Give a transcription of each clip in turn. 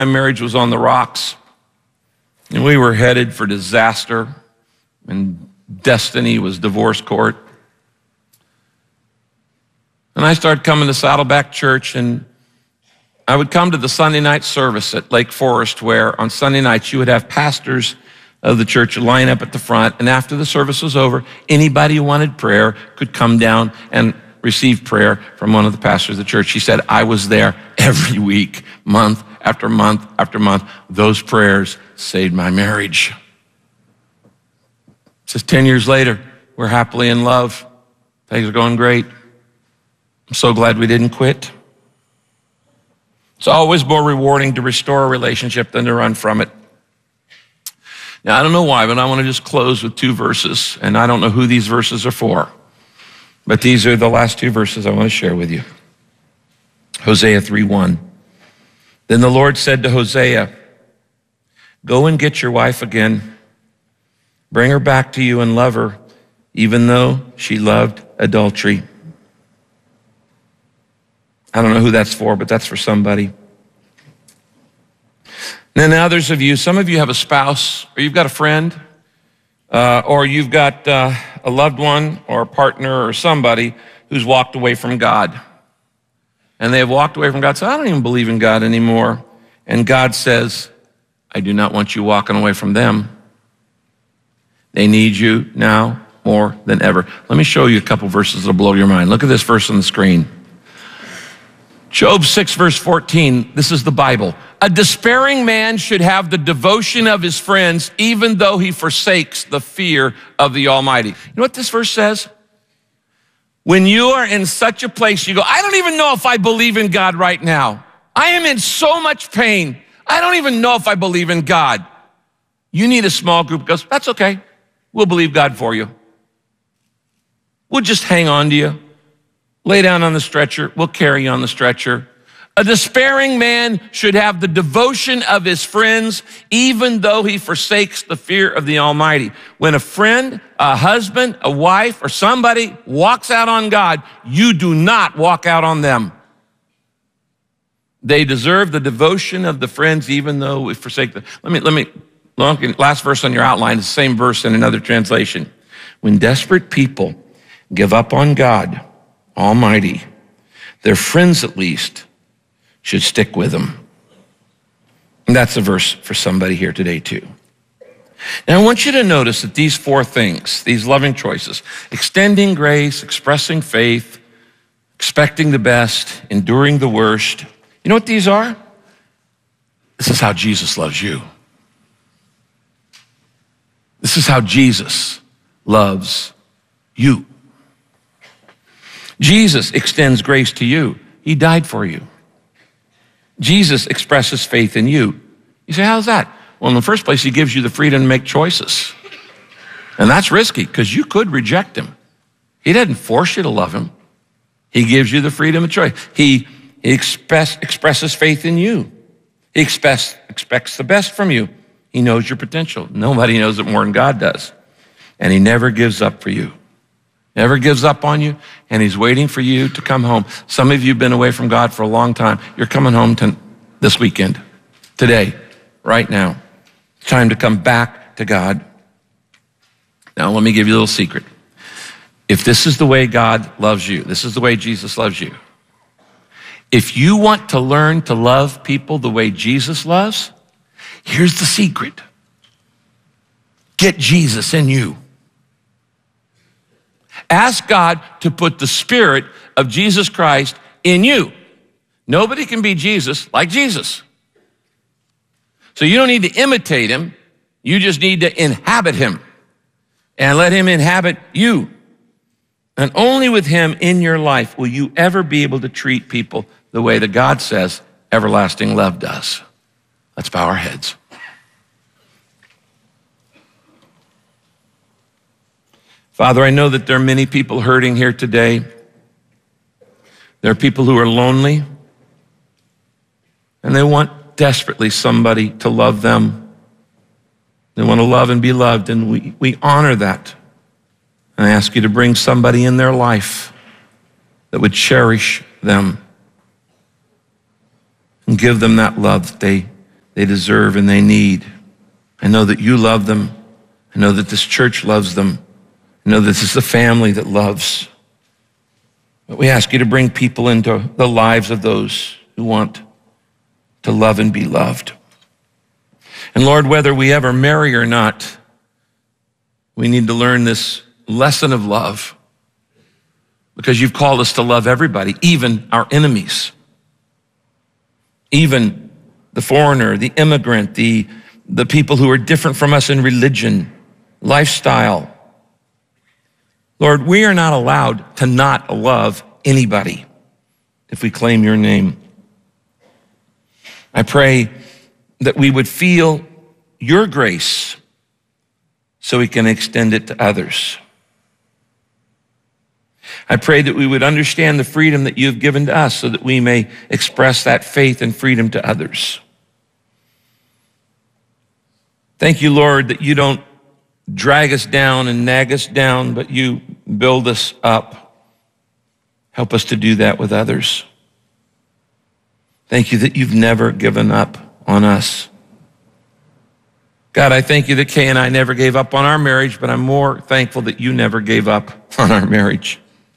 my marriage was on the rocks, and we were headed for disaster, and destiny was divorce court. And I started coming to Saddleback Church, and I would come to the Sunday night service at Lake Forest, where on Sunday nights you would have pastors of the church line up at the front, and after the service was over, anybody who wanted prayer could come down and receive prayer from one of the pastors of the church. She said, I was there every week, month after month after month. Those prayers saved my marriage. It says 10 years later, we're happily in love. Things are going great. I'm so glad we didn't quit. It's always more rewarding to restore a relationship than to run from it. Now, I don't know why, but I want to just close with 2 verses, and I don't know who these verses are for, but these are the last 2 verses I want to share with you. Hosea 3:1. Then the Lord said to Hosea, go and get your wife again. Bring her back to you and love her, even though she loved adultery. I don't know who that's for, but that's for somebody. And then others of you, some of you have a spouse, or you've got a friend, or you've got a loved one or a partner or somebody who's walked away from God. And they have walked away from God, so I don't even believe in God anymore. And God says, I do not want you walking away from them. They need you now more than ever. Let me show you a couple verses that'll blow your mind. Look at this verse on the screen. Job 6, verse 14, this is the Bible. A despairing man should have the devotion of his friends, even though he forsakes the fear of the Almighty. You know what this verse says? When you are in such a place, you go, I don't even know if I believe in God right now. I am in so much pain. I don't even know if I believe in God. You need a small group that goes, that's okay. We'll believe God for you. We'll just hang on to you. Lay down on the stretcher. We'll carry you on the stretcher. A despairing man should have the devotion of his friends, even though he forsakes the fear of the Almighty. When a friend, a husband, a wife, or somebody walks out on God, you do not walk out on them. They deserve the devotion of the friends, even though we forsake them. Last verse on your outline is the same verse in another translation. When desperate people give up on God Almighty, their friends at least should stick with them. And that's a verse for somebody here today too. Now I want you to notice that these 4 things, these loving choices, extending grace, expressing faith, expecting the best, enduring the worst, you know what these are? This is how Jesus loves you. This is how Jesus loves you. Jesus extends grace to you. He died for you. Jesus expresses faith in you. You say, how's that? Well, in the first place, he gives you the freedom to make choices. And that's risky because you could reject him. He doesn't force you to love him. He gives you the freedom of choice. He expresses faith in you. He expects the best from you. He knows your potential. Nobody knows it more than God does. And he never gives up for you. Never gives up on you, and he's waiting for you to come home. Some of you have been away from God for a long time. You're coming home this weekend, today, right now. It's time to come back to God. Now, let me give you a little secret. If this is the way God loves you, this is the way Jesus loves you, if you want to learn to love people the way Jesus loves, here's the secret. Get Jesus in you. Ask God to put the Spirit of Jesus Christ in you. Nobody can be Jesus like Jesus. So you don't need to imitate him. You just need to inhabit him and let him inhabit you. And only with him in your life will you ever be able to treat people the way that God says everlasting love does. Let's bow our heads. Father, I know that there are many people hurting here today. There are people who are lonely, and they want desperately somebody to love them. They want to love and be loved, and we honor that. And I ask you to bring somebody in their life that would cherish them and give them that love that they they deserve and they need. I know that you love them. I know that this church loves them. I know that this is a family that loves. But we ask you to bring people into the lives of those who want to love and be loved. And Lord, whether we ever marry or not, we need to learn this lesson of love, because you've called us to love everybody, even our enemies, even the foreigner, the immigrant, the people who are different from us in religion, lifestyle. Lord, we are not allowed to not love anybody if we claim your name. I pray that we would feel your grace so we can extend it to others. I pray that we would understand the freedom that you've given to us so that we may express that faith and freedom to others. Thank you, Lord, that you don't drag us down and nag us down, but you build us up. Help us to do that with others. Thank you that you've never given up on us. God, I thank you that Kay and I never gave up on our marriage, but I'm more thankful that you never gave up on our marriage.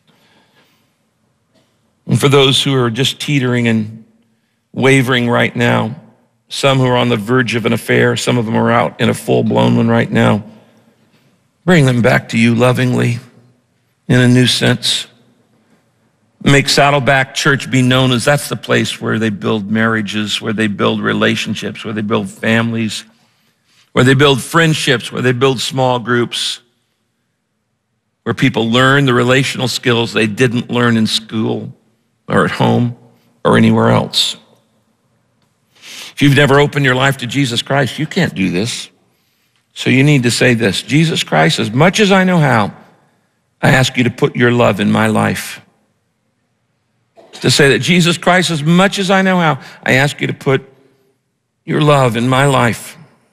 And for those who are just teetering and wavering right now, some who are on the verge of an affair, some of them are out in a full-blown one right now, bring them back to you lovingly in a new sense. Make Saddleback Church be known as that's the place where they build marriages, where they build relationships, where they build families, where they build friendships, where they build small groups, where people learn the relational skills they didn't learn in school or at home or anywhere else. If you've never opened your life to Jesus Christ, you can't do this. So you need to say this: Jesus Christ, as much as I know how, I ask you to put your love in my life. To say that, Jesus Christ, as much as I know how, I ask you to put your love in my life.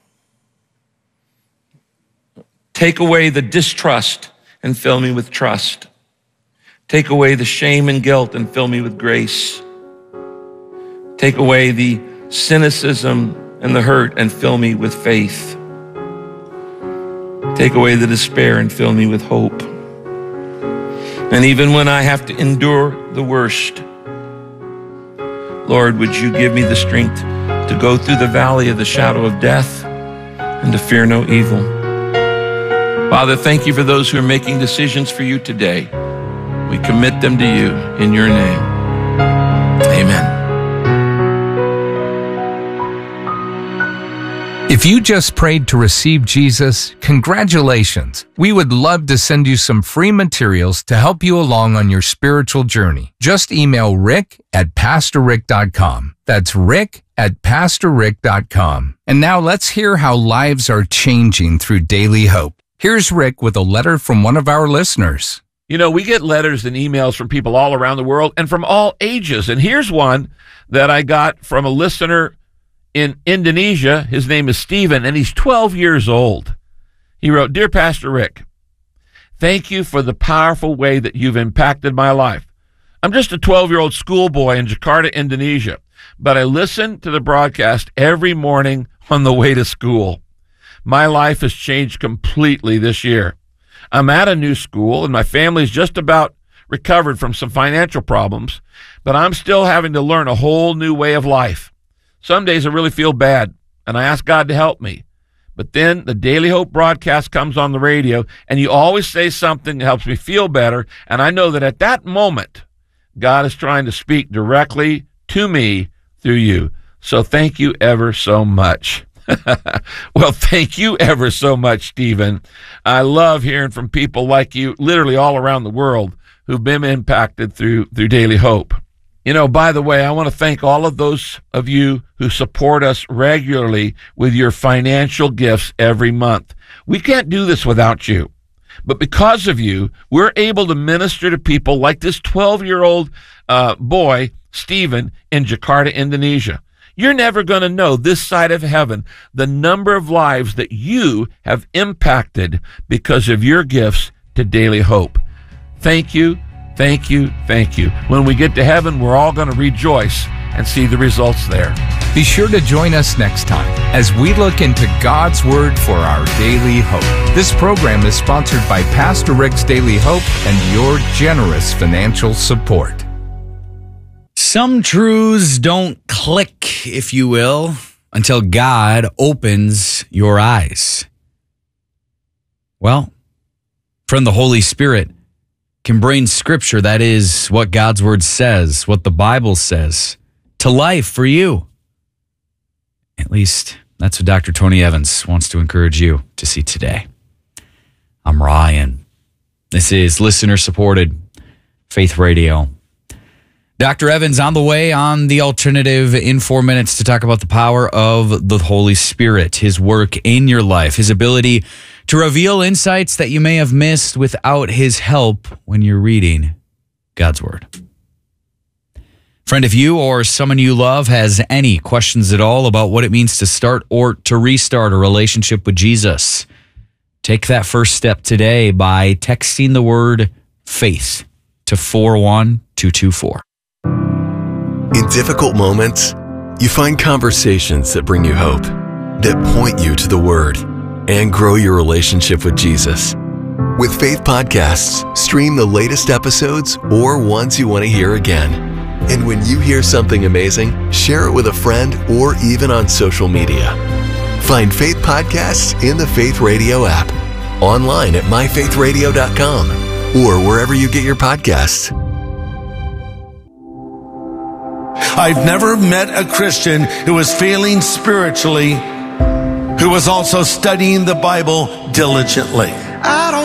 Take away the distrust and fill me with trust. Take away the shame and guilt and fill me with grace. Take away the cynicism and the hurt and fill me with faith. Take away the despair and fill me with hope. And even when I have to endure the worst, Lord, would you give me the strength to go through the valley of the shadow of death and to fear no evil. Father, thank you for those who are making decisions for you today. We commit them to you in your name. Amen. If you just prayed to receive Jesus, congratulations. We would love to send you some free materials to help you along on your spiritual journey. Just email rick@pastorrick.com. That's rick@pastorrick.com. And now let's hear how lives are changing through Daily Hope. Here's Rick with a letter from one of our listeners. You know, we get letters and emails from people all around the world and from all ages. And here's one that I got from a listener in Indonesia. His name is Stephen, and he's 12 years old. He wrote, "Dear Pastor Rick, thank you for the powerful way that you've impacted my life. I'm just a 12-year-old schoolboy in Jakarta, Indonesia, but I listen to the broadcast every morning on the way to school. My life has changed completely this year. I'm at a new school, and my family's just about recovered from some financial problems, but I'm still having to learn a whole new way of life. Some days I really feel bad, and I ask God to help me. But then the Daily Hope broadcast comes on the radio, and you always say something that helps me feel better, and I know that at that moment, God is trying to speak directly to me through you. So thank you ever so much." Well, thank you ever so much, Stephen. I love hearing from people like you, literally all around the world, who've been impacted through Daily Hope. You know, by the way, I want to thank all of those of you who support us regularly with your financial gifts every month. We can't do this without you. But because of you, we're able to minister to people like this 12-year-old boy, Stephen, in Jakarta, Indonesia. You're never going to know this side of heaven the number of lives that you have impacted because of your gifts to Daily Hope. Thank you. Thank you, thank you. When we get to heaven, we're all going to rejoice and see the results there. Be sure to join us next time as we look into God's Word for our daily hope. This program is sponsored by Pastor Rick's Daily Hope and your generous financial support. Some truths don't click, if you will, until God opens your eyes. Well, friend, the Holy Spirit can bring Scripture, that is what God's Word says, what the Bible says, to life for you. At least that's what Dr. Tony Evans wants to encourage you to see today. I'm Ryan. This is listener-supported Faith Radio. Dr. Evans on the way on The Alternative in 4 minutes to talk about the power of the Holy Spirit, his work in your life, his ability to reveal insights that you may have missed without his help when you're reading God's Word. Friend, if you or someone you love has any questions at all about what it means to start or to restart a relationship with Jesus, take that first step today by texting the word faith to 41224. In difficult moments, you find conversations that bring you hope, that point you to the Word, and grow your relationship with Jesus. With Faith Podcasts, stream the latest episodes or ones you want to hear again. And when you hear something amazing, share it with a friend or even on social media. Find Faith Podcasts in the Faith Radio app, online at myfaithradio.com, or wherever you get your podcasts. I've never met a Christian who was failing spiritually, who was also studying the Bible diligently. I don't